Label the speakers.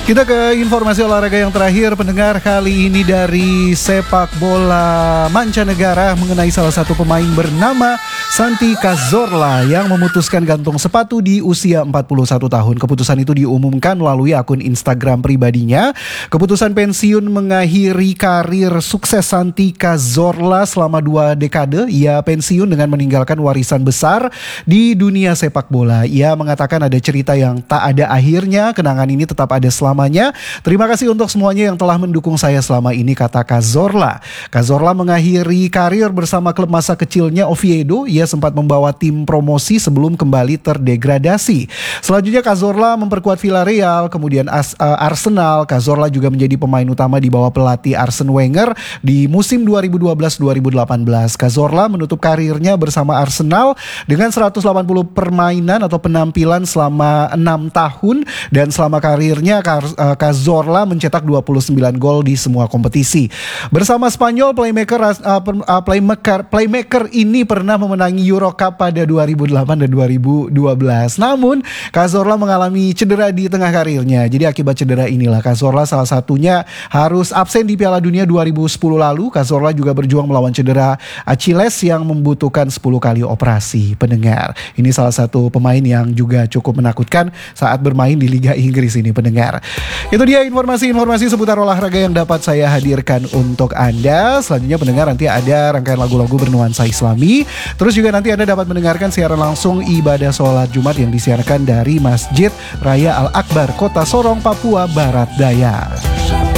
Speaker 1: Kita ke informasi olahraga yang terakhir pendengar, kali ini dari sepak bola mancanegara mengenai salah satu pemain bernama Santi Cazorla yang memutuskan gantung sepatu di usia 41 tahun. Keputusan itu diumumkan melalui akun Instagram pribadinya. Keputusan pensiun mengakhiri karir sukses Santi Cazorla selama 2 dekade. Ia pensiun dengan meninggalkan warisan besar di dunia sepak bola. Ia mengatakan ada cerita yang tak ada akhirnya, kenangan ini tetap ada selamanya. Terima kasih untuk semuanya yang telah mendukung saya selama ini, kata Cazorla. Cazorla mengakhiri karir bersama klub masa kecilnya Oviedo. Ia sempat membawa tim promosi sebelum kembali terdegradasi. Selanjutnya Cazorla memperkuat Villarreal, kemudian Arsenal. Cazorla juga menjadi pemain utama di bawah pelatih Arsene Wenger di musim 2012-2018. Cazorla menutup karirnya bersama Arsenal dengan 180 permainan atau penampilan selama 6 tahun, dan selama karirnya Cazorla mencetak 29 gol di semua kompetisi. Bersama Spanyol, playmaker ini pernah memenangi Euro Cup pada 2008 dan 2012. Namun Cazorla mengalami cedera di tengah karirnya. Jadi akibat cedera inilah Cazorla salah satunya harus absen di Piala Dunia 2010 lalu. Cazorla juga berjuang melawan cedera Achilles yang membutuhkan 10 kali operasi. Pendengar, ini salah satu pemain yang juga cukup menakutkan saat bermain di Liga Inggris ini, pendengar. Itu dia informasi-informasi seputar olahraga yang dapat saya hadirkan untuk Anda. Selanjutnya pendengar, nanti ada rangkaian lagu-lagu bernuansa Islami. Terus juga nanti Anda dapat mendengarkan siaran langsung ibadah sholat Jumat yang disiarkan dari Masjid Raya Al-Akbar, Kota Sorong, Papua Barat Daya.